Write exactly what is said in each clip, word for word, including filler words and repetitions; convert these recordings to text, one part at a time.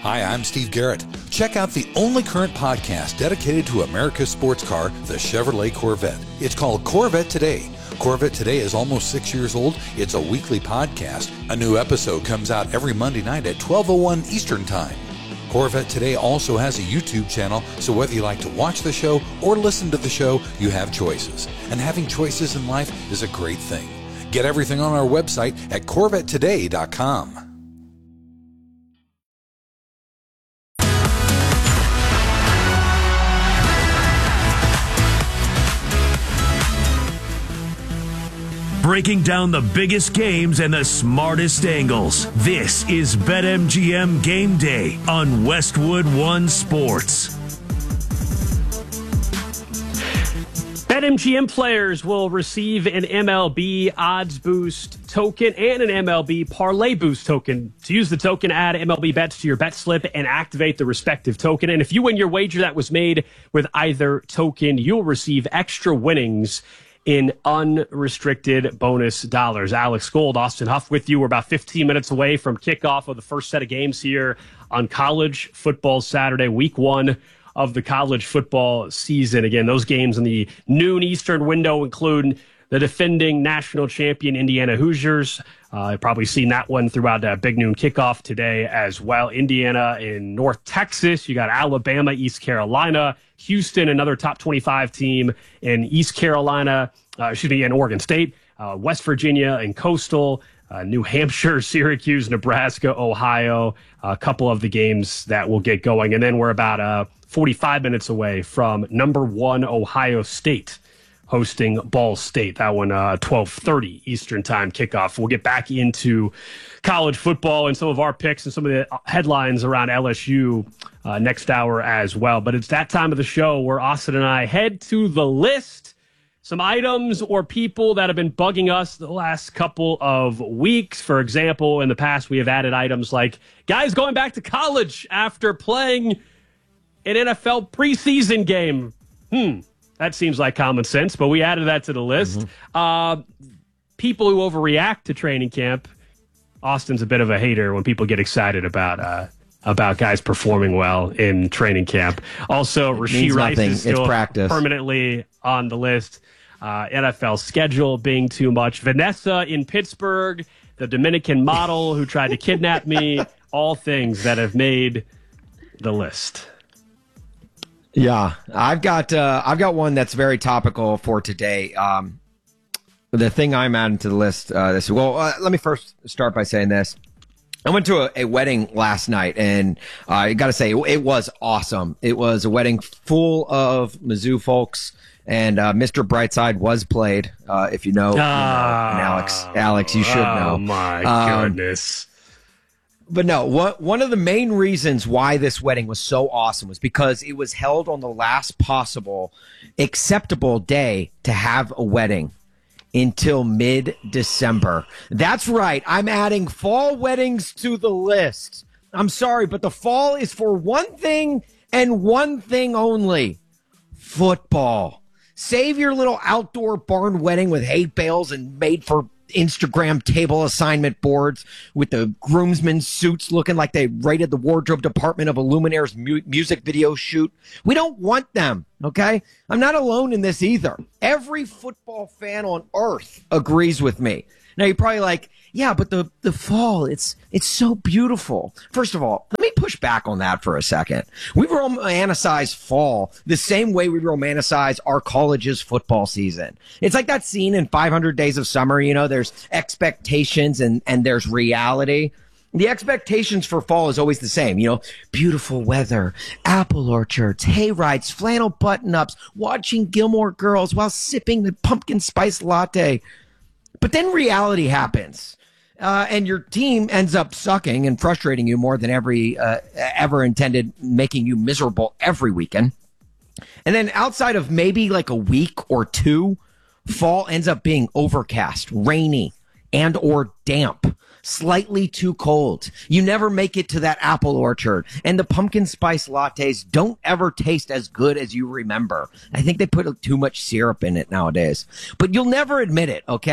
Hi, I'm Steve Garrett. Check out the only current podcast dedicated to America's sports car, the Chevrolet Corvette. It's called Corvette Today. Corvette Today is almost six years old. It's a weekly podcast. A new episode comes out every Monday night at twelve oh one Eastern Time. Corvette Today also has a YouTube channel, so whether you like to watch the show or listen to the show, you have choices. And having choices in life is a great thing. Get everything on our website at corvette today dot com. Breaking down the biggest games and the smartest angles. This is BetMGM Game Day on Westwood One Sports. BetMGM players will receive an M L B Odds Boost token and an M L B Parlay Boost token. To use the token, add M L B bets to your bet slip and activate the respective token. And if you win your wager that was made with either token, you'll receive extra winnings in unrestricted bonus dollars. Alex Gold, Austin Huff with you. We're about fifteen minutes away from kickoff of the first set of games here on College Football Saturday, week one of the college football season. Again, those games in the noon Eastern window include the defending national champion Indiana Hoosiers. Uh, I've probably seen that one throughout that big noon kickoff today as well. Indiana in North Texas. You got Alabama, East Carolina, Houston, another top twenty-five team in East Carolina, uh, excuse me, in Oregon State, uh, West Virginia and Coastal, uh, New Hampshire, Syracuse, Nebraska, Ohio, a couple of the games that will get going. And then we're about uh, forty-five minutes away from number one Ohio State hosting Ball State. That one, uh, twelve thirty Eastern Time kickoff. We'll get back into college football and some of our picks and some of the headlines around L S U uh, next hour as well. But it's that time of the show where Austin and I head to the list. Some items or people that have been bugging us the last couple of weeks. For example, in the past, we have added items like guys going back to college after playing an N F L preseason game. Hmm. That seems like common sense, but we added that to the list. Mm-hmm. Uh, people who overreact to training camp. Austin's a bit of a hater when people get excited about uh, about guys performing well in training camp. Also, Rashee Rice nothing. is still permanently on the list. Uh, N F L schedule being too much. Vanessa in Pittsburgh, the Dominican model who tried to kidnap me. All things that have made the list. Yeah, I've got uh, I've got one that's very topical for today. Um, the thing I'm adding to the list. Uh, this well, uh, let me first start by saying this. I went to a, a wedding last night, and uh, I got to say it, it was awesome. It was a wedding full of Mizzou folks, and uh, Mister Brightside was played. Uh, if you know, you know and Alex, Alex, you should know. Oh my um, goodness. But no, what, one of the main reasons why this wedding was so awesome was because it was held on the last possible acceptable day to have a wedding until mid-December. That's right. I'm adding fall weddings to the list. I'm sorry, but the fall is for one thing and one thing only: football. Save your little outdoor barn wedding with hay bales and made for Instagram table assignment boards with the groomsmen suits looking like they raided the wardrobe department of a Luminaire's mu- music video shoot. We don't want them, okay? I'm not alone in this either. Every football fan on earth agrees with me. Now, you're probably like, yeah, but the, the fall, it's it's so beautiful. First of all, let me push back on that for a second. We romanticize fall the same way we romanticize our college's football season. It's like that scene in five hundred Days of Summer, you know, there's expectations and, and there's reality. The expectations for fall is always the same, you know, beautiful weather, apple orchards, hay rides, flannel button-ups, watching Gilmore Girls while sipping the pumpkin spice latte. But then reality happens, uh, and your team ends up sucking and frustrating you more than every uh, ever intended, making you miserable every weekend. And then outside of maybe like a week or two, fall ends up being overcast, rainy, and or damp. Slightly too cold. You never make it to that apple orchard, and the pumpkin spice lattes don't ever taste as good as you remember. I think they put too much syrup in it nowadays, but you'll never admit it, okay?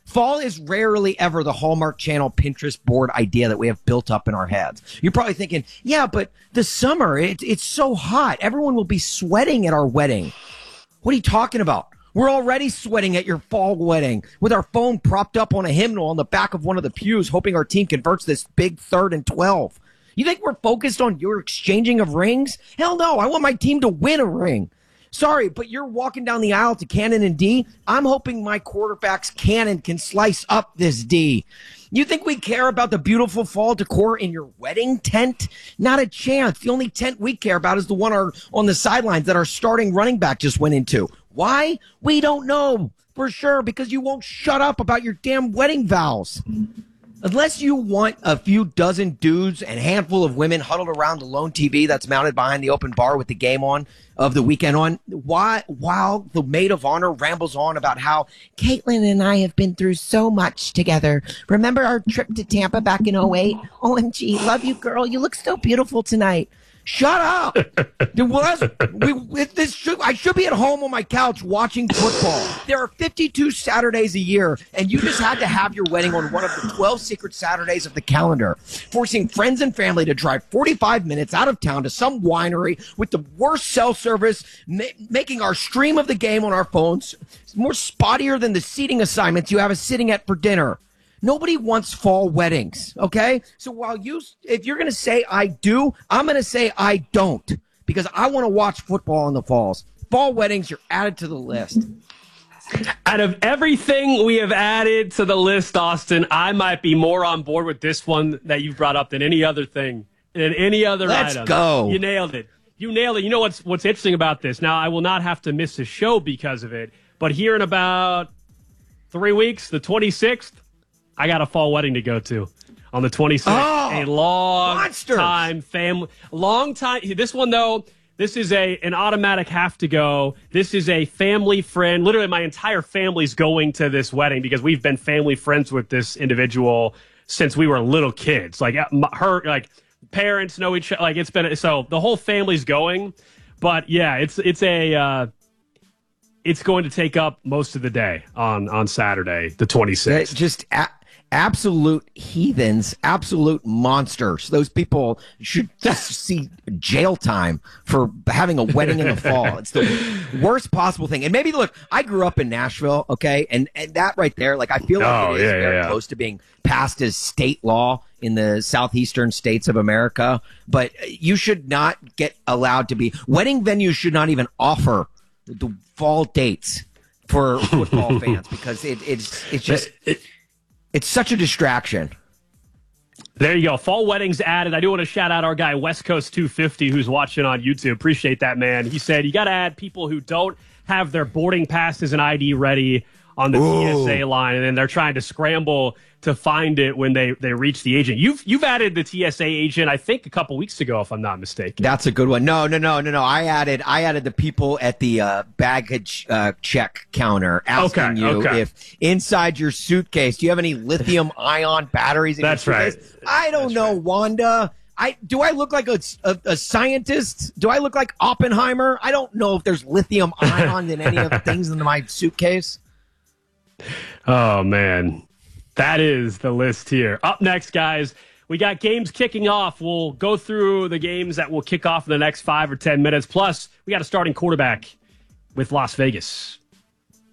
Fall is rarely ever the Hallmark Channel Pinterest board idea that we have built up in our heads. You're probably thinking, yeah, but the summer, it, it's so hot. Everyone will be sweating at our wedding. What are you talking about? We're already sweating at your fall wedding with our phone propped up on a hymnal on the back of one of the pews, hoping our team converts this big third and twelve. You think we're focused on your exchanging of rings? Hell no, I want my team to win a ring. Sorry, but you're walking down the aisle to Cannon and D. I'm hoping my quarterback's cannon can slice up this D. You think we care about the beautiful fall decor in your wedding tent? Not a chance. The only tent we care about is the one our, on the sidelines that our starting running back just went into. Why? We don't know for sure because you won't shut up about your damn wedding vows. Unless you want a few dozen dudes and a handful of women huddled around the lone T V that's mounted behind the open bar with the game on of the weekend on, why, while the maid of honor rambles on about how Caitlin and I have been through so much together. Remember our trip to Tampa back in oh eight? O M G, love you, girl. You look so beautiful tonight. Shut up! There was, we, if this should, I should be at home on my couch watching football. There are fifty-two Saturdays a year, and you just had to have your wedding on one of the twelve secret Saturdays of the calendar, forcing friends and family to drive forty-five minutes out of town to some winery with the worst cell service, ma- making our stream of the game on our phones more spottier than the seating assignments you have us sitting at for dinner. Nobody wants fall weddings, okay? So while you, if you're going to say I do, I'm going to say I don't because I want to watch football in the falls. Fall weddings, you're added to the list. Out of everything we have added to the list, Austin, I might be more on board with this one that you've brought up than any other thing, than any other Let's item. go. You nailed it. You nailed it. You know what's what's interesting about this? Now, I will not have to miss a show because of it, but here in about three weeks, the twenty-sixth, I got a fall wedding to go to on the twenty-sixth. Oh, a long monsters. time family, long time. This one though, this is a an automatic have to go. This is a family friend. Literally, my entire family's going to this wedding because we've been family friends with this individual since we were little kids. Like her, like parents know each other. Like it's been so the whole family's going. But yeah, it's it's a. Uh, It's going to take up most of the day on, on Saturday, the twenty-sixth. Just a- absolute heathens, absolute monsters. Those people should just see jail time for having a wedding in the fall. It's the worst possible thing. And maybe, look, I grew up in Nashville, okay? And, and that right there, like, I feel like oh, it is yeah, very yeah. close to being passed as state law in the southeastern states of America. But you should not get allowed to be. Wedding venues should not even offer the fall dates for football fans because it, it's it's just it, it's such a distraction. There you go. Fall weddings added. I do want to shout out our guy West Coast two fifty who's watching on YouTube. Appreciate that, man. He said you got to add people who don't have their boarding passes and I D ready on the Ooh. T S A line, and then they're trying to scramble to find it when they, they reach the agent. You've you've added the T S A agent, I think, a couple weeks ago, if I'm not mistaken. That's a good one. No, no, no, no, no. I added I added the people at the uh, baggage uh, check counter asking okay, you okay. if inside your suitcase, do you have any lithium ion batteries in That's your suitcase? right. I don't That's know, right. Wanda. I do I look like a, a, a scientist? Do I look like Oppenheimer? I don't know if there's lithium ion in any of the things in my suitcase. Oh, man. That is the list here. Up next, guys, we got games kicking off. We'll go through the games that will kick off in the next five or ten minutes. Plus, we got a starting quarterback with Las Vegas.